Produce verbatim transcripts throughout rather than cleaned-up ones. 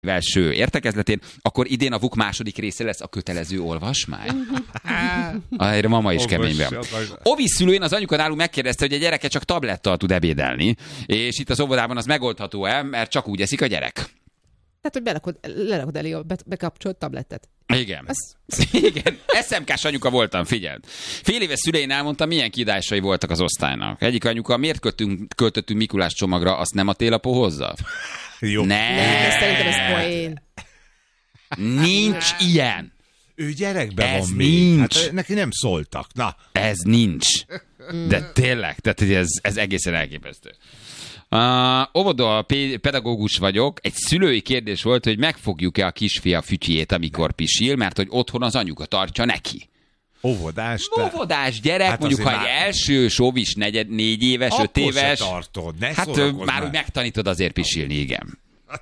első értekezletén, akkor idén a vuk második része lesz a kötelező olvasmány. Erre mama is kemény van. Ovi szülőjén az anyuka nálunk megkérdezte, hogy a gyereke csak tablettal tud ebédelni, és itt az óvodában az megoldható-e, mert csak úgy eszik a gyerek. Tehát, hogy belakod, lerakod elé a bekapcsolt tablettet. Igen. Az... Igen. es em ká-s anyuka voltam, figyeld. Fél éves szülein elmondtam, milyen kiadásai voltak az osztálynak. Egyik anyuka, miért költünk, költöttünk Mikulás csomagra, azt nem a télapó hozza? Jó. Ne. Ne, szerintem ez poén. Nincs ilyen. Ő gyerekben ez van nincs. még. Hát neki nem szóltak. Na. Ez nincs. De tényleg, tehát ez, ez egészen elképesztő. Uh, óvoda pedagógus vagyok. Egy szülői kérdés volt, hogy megfogjuk-e a kisfia fütyjét, amikor pisil, mert hogy otthon az anyuka tartja neki. Óvodás? Te... Óvodás gyerek, hát mondjuk, ha egy már... első sóvis negyed, négy éves, öt éves. Tartod, ne hát már, már úgy megtanítod azért pisilni, igen.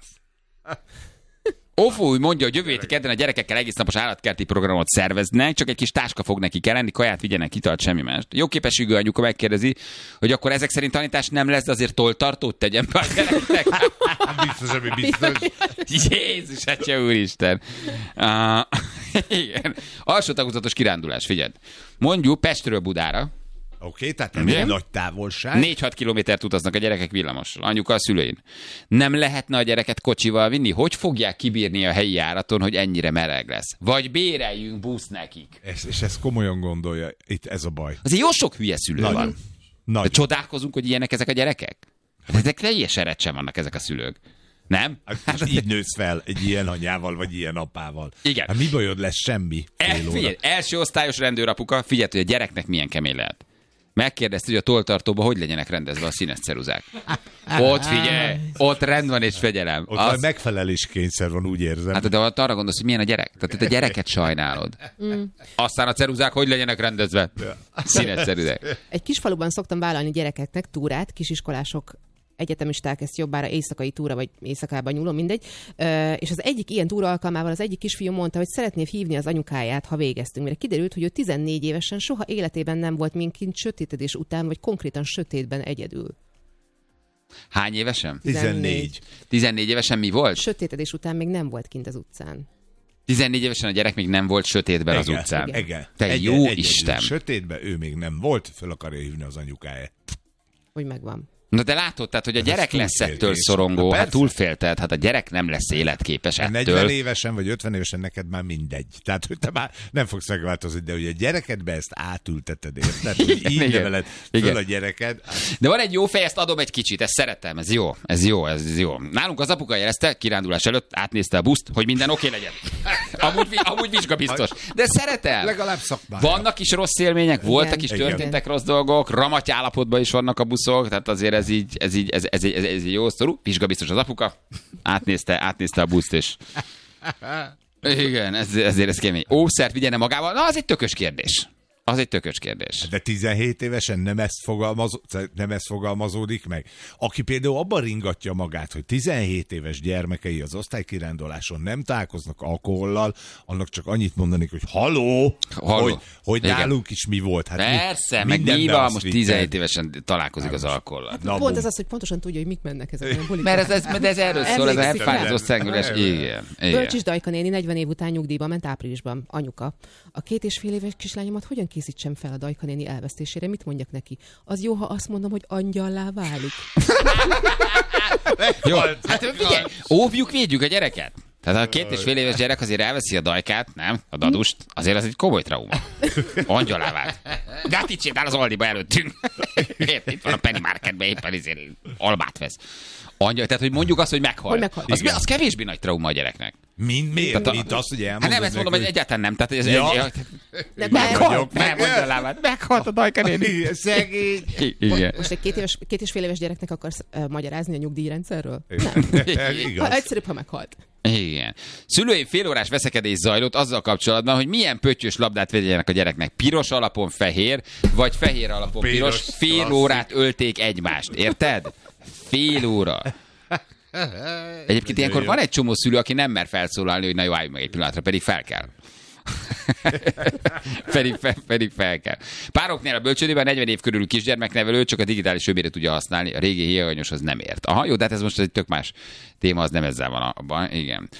Ófó úgy mondja, hogy jövő héti kedden a gyerekekkel egész napos állatkerti programot szerveznek, csak egy kis táska fog neki kelleni, kaját vigyenek, italt, semmi más. Jó képességű anyuka megkérdezi, hogy akkor ezek szerint tanítás nem lesz, de azért toltartót tegyen be a gyereknek. Biztos, ami biztos. Jézus, atya úristen. Uh, igen. Alsó tagozatos kirándulás, figyeld. Mondjuk Pestről Budára. Oké, okay, tehát nem egy nagy távolság. négy-hat kilométert utaznak a gyerekek villamossal, anyuka a szülein. Nem lehetne a gyereket kocsival vinni? Hogy fogják kibírni a helyi járaton, hogy ennyire meleg lesz? Vagy béreljünk busz nekik? És, és ezt komolyan gondolja, itt ez a baj. Azért jó sok hülye szülő Nagyon. van. Nagyon. De csodálkozunk, hogy ilyenek ezek a gyerekek? Ezek teljesen erecsen vannak ezek a szülők. Nem? Hát így nősz fel egy ilyen anyával, vagy ilyen apával. Igen. Hát mi bajod lesz? Semmi. El, figyelj, első osztályos rendőrapuka, figyelj, hogy a gyereknek milyen kemény lehet. Megkérdezte, hogy a toltartóban hogy legyenek rendezve a színes ceruzák. Ott figyelj, ott rend van és fegyelem. Ott az... megfeleléskényszer van, úgy érzem. Hát de arra gondolsz, hogy milyen a gyerek? Tehát a gyereket sajnálod. Mm. Aztán a ceruzák hogy legyenek rendezve? Színes ceruzák. Egy kis faluban szoktam vállalni gyerekeknek túrát, kisiskolások, egyetemisták, ezt jobbára éjszakai túra, vagy éjszakában nyúlom, mindegy. Ö, és az egyik ilyen túra alkalmával az egyik kisfiú mondta, hogy szeretné hívni az anyukáját, ha végeztünk. Mire kiderült, hogy ő tizennégy évesen soha életében nem volt minkint sötétedés után, vagy konkrétan sötétben egyedül. Hány évesen? tizennégy. tizennégy évesen mi volt? Sötétedés után még nem volt kint az utcán. tizennégy évesen a gyerek még nem volt sötétben igen, az utcán. Igen. Te egy, jó egy, Isten! Egy, sötétben ő még nem volt, föl akarja hívni az anyukáját. Hogy megvan. Na de látod, tehát, hogy a gyerek lesz ettől szorongó, hát túlfélted, hát a gyerek nem lesz életképes ettől. negyven évesen vagy ötven évesen neked már mindegy. Tehát, hogy te már nem fogsz megváltozni, de hogy a gyerekedbe ezt átülteted, érted? Hogy így neveled föl a gyereked. De van egy jó fej, ezt adom egy kicsit, ezt szeretem, ez jó, ez jó, ez jó. Nálunk az apuka jelezte, kirándulás előtt átnézte a buszt, hogy minden oké legyen. Amúgy, amúgy vizsgabiztos. De szeretem. Legalább szakmája. Vannak is rossz élmények, voltak is, történtek rossz dolgok, ramaty állapotban is vannak a buszok, tehát azért ez így, ez így, ez, ez, ez, ez egy jó sztorú. Vizsgabiztos az apuka, átnézte, átnézte a buszt, és... Igen, ez, ezért ez kemény. Óvszert vigyene magával? Na, az egy tökös kérdés. Az egy tökös kérdés. De tizenhét évesen nem ezt, fogalmazó, nem ezt fogalmazódik meg. Aki például abban ringatja magát, hogy tizenhét éves gyermekei az osztálykiránduláson nem találkoznak alkohollal, annak csak annyit mondanék, hogy haló, haló. hogy, hogy nálunk is mi volt. Hát persze, mi, meg mi van, most tizenhét évesen találkozik az alkohollal. Hát pont ez az, hogy pontosan tudja, hogy mik mennek ezek a bulik. Mert ez, ez, ez erről szól, ez a happy az osztálygyűlés. Igen. Bölcsis Dajka néni negyven év után nyugdíjba ment áprilisban. Anyuka. A két és fél éves kislányomat hogyan készítsem fel a Dajka néni elvesztésére? Mit mondjak neki? Az jó, ha azt mondom, hogy angyallá válik. Jó, hát figyelj, óvjuk, védjük a gyereket. Tehát a két és fél éves gyerek azért elveszi a dajkát, nem? A dadust, azért az egy komoly trauma. Angyalá vált. De hát itt sétál az Aldiba előttünk. Itt van a Penny Marketben éppen ezért almát vesz. Angyal, tehát, hogy mondjuk azt, hogy meghal. Hogy meghal. Az, az kevésbé nagy trauma a gyereknek. Mind, miért? A, Mint azt, hogy elmondod. Hát nem ezt mondom, hogy egyáltalán nem. Tehát, ez ja. egy, egy, meghalt, meghalt a lábát. Meghalt a Dajka néni. Szegény. Igen. Most egy két, éves, két és fél éves gyereknek akarsz uh, magyarázni a nyugdíjrendszerről? Nem. Igaz. Egyszerűbb, ha meghalt. Igen. Szülői félórás veszekedés zajlott azzal kapcsolatban, hogy milyen pöttyös labdát vegyenek a gyereknek. Piros alapon fehér, vagy fehér alapon piros. piros fél órát ölték egymást. Érted? Fél óra. Egyébként ilyenkor van egy csomó szülő, aki nem mer felszólalni, hogy na jó, álljunk meg egy pillanatra, pedig fel kell. pedig, fel, pedig fel kell. Pároknél a bölcsődében negyven év körül kisgyermeknevelő csak a digitális öbére tudja használni, a régi hiányos az nem ért. Aha, jó, de hát ez most egy tök más téma, az nem ezzel van abban. Igen.